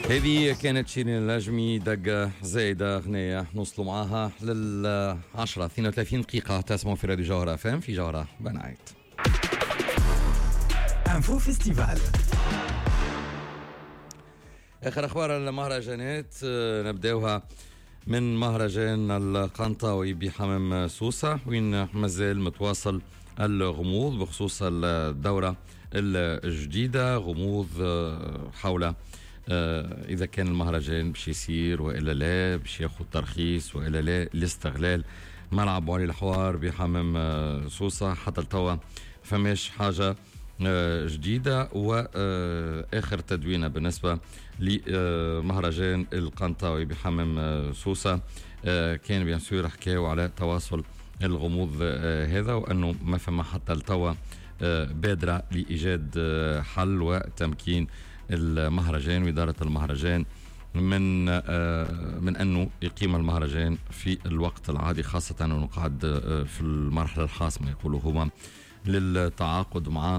هذه كانت شيرين النجمي دقة زايدة أغنية نوصلوا معاها لل10 32 دقيقة. تسمعوا في راديو جوهرة FM في جوهرة بنعيت. انفو فيستيفال. آخر أخبار المهرجانات نبدأوها من مهرجان القنطاوي بحمام سوسة، وين مازال متواصل الغموض بخصوص الدورة الجديدة. غموض حول إذا كان المهرجان باش يصير وإلا لا، باش ياخذ ترخيص وإلا لا، لاستغلال ملعب ولي الحوار بحمام سوسة. حتى التوا فماش حاجة جديدة. وآخر تدوينة بالنسبة لمهرجان القنطاوي بحمام سوسة كان بيان سور حكاوا على تواصل الغموض هذا، وأنه ما فما حتى التوا بادرة لإيجاد حل وتمكين المهرجان وإدارة المهرجان من أنه يقيم المهرجان في الوقت العادي، خاصة أنه قاعد في المرحلة الحاسمة يقولوا هما للتعاقد مع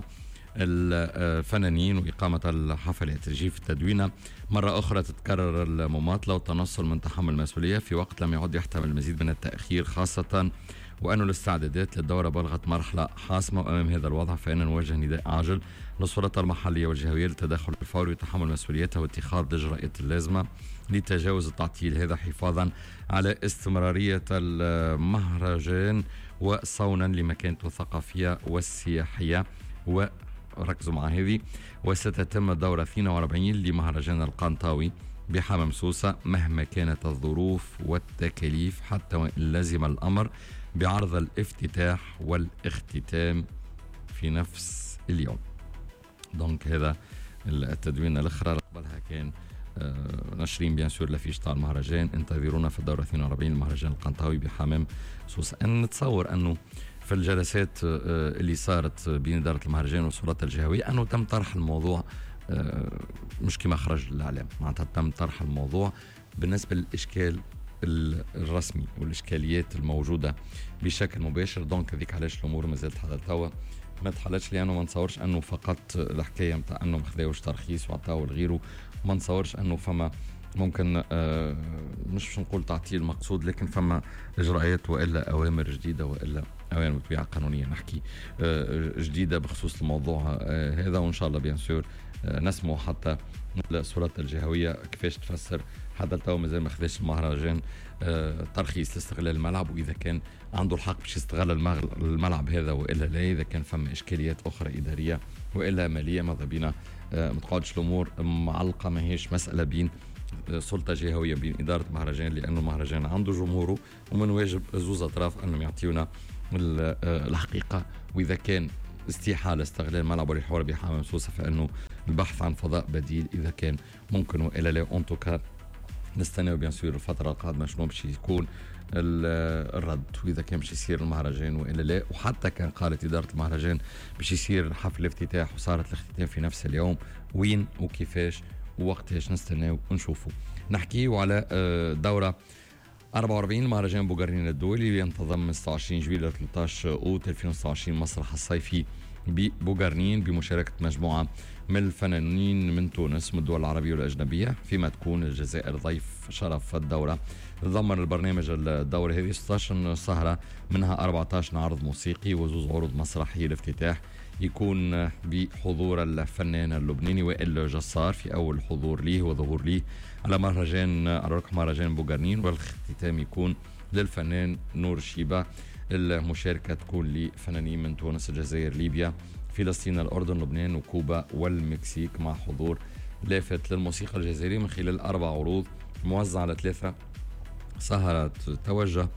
الفنانين وإقامة الحفلات. تجي في التدوينة مرة أخرى تتكرر المماطلة والتنصل من تحمل المسؤولية في وقت لم يعد يحتمل المزيد من التأخير، خاصة وأن الاستعدادات للدورة بلغت مرحلة حاسمة. وأمام هذا الوضع فإن نوجه نداء عاجل للسلطات المحلية والجهوية للتدخل الفوري وتحمل مسؤوليتها واتخاذ الإجراءات اللازمة لتجاوز التعطيل هذا، حفاظا على استمرارية المهرجان وصونا لمكانته الثقافية والسياحية. وركزوا مع هذه: وستتم الدورة 42 لمهرجان القنطاوي بحمام سوسة مهما كانت الظروف والتكاليف، حتى وإن لزم الأمر بعرض الافتتاح والاختتام في نفس اليوم. دونك هذا التدوين الأخرى. قبلها كان نشرين بيان سور لفيش تاع المهرجان. انتظرونا في الدورة 42 المهرجان القنطاوي بحمام سوسة. أن نتصور أنه في الجلسات اللي صارت بين إدارة المهرجان والسلطات الجهوية أنه تم طرح الموضوع مش كما خرج الإعلام، معناتها تم طرح الموضوع بالنسبة للإشكال الرسمي والإشكاليات الموجودة بشكل مباشر. دونك هذيك علاش الأمور مازالت حتى توا ما تحلتش، لأنه ما نتصورش أنه فقط الحكاية متاع أنه مخذاوش ترخيص وعطاو لغيره. ما نتصورش أنه فما ممكن مش نقول تعطيل مقصود، لكن فما إجراءات وإلا أوامر جديدة وإلا أوامر بطبيعة قانونية نحكي جديدة بخصوص الموضوع هذا. وإن شاء الله بيان سور نسمو حتى السلطات الجهوية كيفاش تفسر حتى التو مازال ما خذاش المهرجان ترخيص لاستغلال الملعب، وإذا كان عنده الحق باش يستغل الملعب هذا وإلا لا، إذا كان فما إشكاليات أخرى إدارية وإلا مالية. ماذا بينا ما تقعدش الأمور معلقة، ما هيش مسألة بين سلطة جهوية بين إدارة مهرجان، لأنه المهرجان عنده جمهوره ومن واجب زوز أطراف أنهم يعطيونا الحقيقة. وإذا كان استحالة استغلال ملعب الحوار بحمام سوسة فإنه البحث عن فضاء بديل إذا كان ممكن وإلا لا. أنتوكا نستناو بيان سور الفترة القادمة شنو باش يكون الرد، وإذا كان باش يصير المهرجان وإلا لا. وحتى كان قالت إدارة المهرجان باش يصير حفل الافتتاح وصارت الاختتام في نفس اليوم، وين وكيفاش ووقتاش نستناو ونشوفوا. نحكيو على دورة 44 مهرجان بوغارنين الدولي ينتظم من 26 جويلية 13 أوت 2026 مسرح الصيفي ببوغارنين بمشاركة مجموعة من الفنانين من تونس من الدول العربية والأجنبية، فيما تكون الجزائر ضيف شرف الدورة. ضمن البرنامج الدورة هذه 16 سهرة، منها 14 عرض موسيقي وزوز عروض مسرحية. الافتتاح يكون بحضور الفنان اللبناني وائل جسار في أول حضور ليه وظهور ليه على مهرجان بوغارنين، والاختتام يكون للفنان نور شيبة. المشاركة تكون لفنانين من تونس، الجزائر، ليبيا، فلسطين، الأردن، لبنان وكوبا والمكسيك، مع حضور لافت للموسيقى الجزائرية من خلال 4 عروض موزعة على 3 سهرات. توجه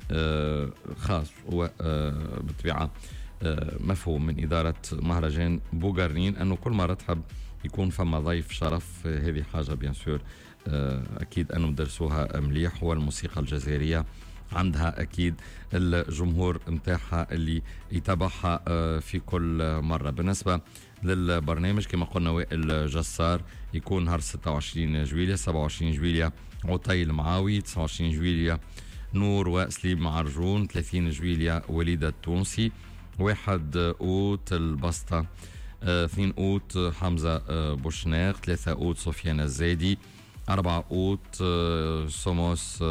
خاص وبالطبيعة مفهوم من إدارة مهرجان بوغارنين أنه كل مرة تحب يكون فما ضيف شرف. هذه حاجة بيان سور أكيد أنه درسوها مليح، والموسيقى الجزائرية عندها أكيد الجمهور متاعها اللي يتابعها في كل مرة. بالنسبة للبرنامج كما قلنا وائل جسار يكون نهار 26 جويلية، 27 جويلية عطيل معاوي، 29 جويلية نور وسليم معرجون، 30 جويلية وليدة التونسي، 1 أوت البسطة 2 أوت حمزة بوشناق، 3 أوت سفيان الزادي، 4 أوت سوموس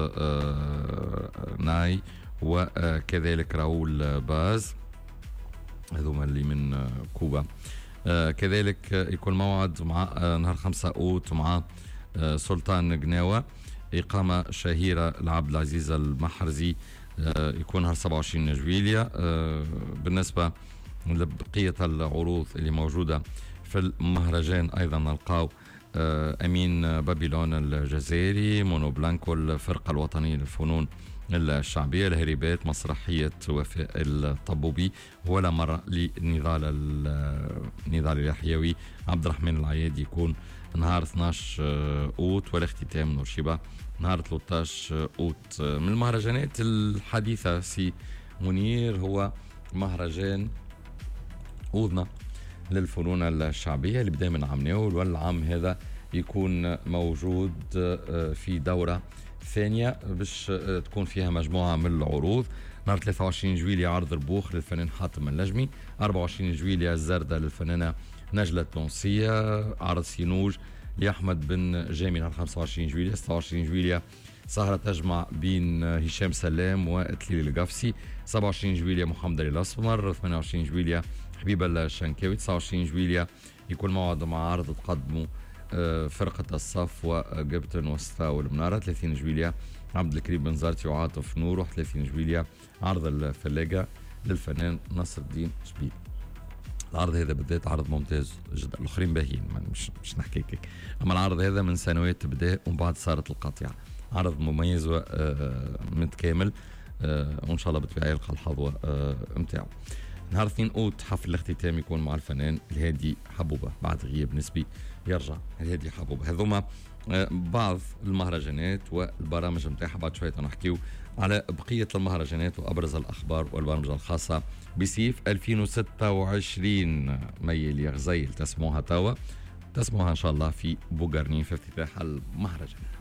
ناي، وكذلك راؤول باز، هذوما اللي من كوبا. كذلك يكون موعد مع نهار 5 أوت مع سلطان قناوة، إقامة شهيرة لعبد العزيز المحرزي، يكون نهار 27 جويلية. بالنسبة لبقية العروض اللي موجودة في المهرجان أيضا نلقاو أمين بابلون الجزائري، مونو بلانكو الفرقة الوطنية للفنون الشعبية، الهريبات، مسرحية وفاء الطبوبي، ولا مرة لنضال اليحيوي، عبد الرحمن العيادي يكون نهار 12 أوت، والاختتام نورشيبة نهار 13 أوت. من المهرجانات الحديثة سي منير هو مهرجان أوذنا للفنون الشعبية اللي بدأ من عام ناول، والعام هذا يكون موجود في دورة ثانية باش تكون فيها مجموعة من العروض. نهار 23 جويلية عرض البوخ للفنان حاتم النجمي، 24 جويلية الزردة للفنانة نجلة التونسية، عرض سينوج لأحمد بن جامي نهار 25 جويلية، 26 جويلية سهرة تجمع بين هشام سلام وإتليل القفسي، 27 جويلية محمد الأسمر، 28 جويلية حبيب الشنكاوي، 29 جويلية يكون موعد مع عرض تقدموا فرقة الصف وجبتن وسطا والمنارة، 30 جويلية عبد الكريم بن زارتي وعاطف نور، 31 جويلية عرض الفلاجة للفنان نصر الدين شبيب. العرض هذا بالذات عرض ممتاز جدا، الاخرين باهيين مش نحكي هيك، اما العرض هذا من سنوات بدا ومن بعد صارت القطيعه، عرض مميز ومتكامل، وان شاء الله بالطبيعه يلقى الحظوه نتاعو. نهار 2 أوت حفل الاختتام يكون مع الفنان الهادي حبوبه، بعد غياب نسبي يرجع الهادي حبوبه. هذوما بعض المهرجانات والبرامج نتاعها، بعد شويه نحكيو على بقيه المهرجانات وابرز الاخبار والبرامج الخاصه بسيف 2026 ميل يا غزيل. تسمعوها توا، تسمعوها ان شاء الله في بوغارني في افتتاح المهرجان.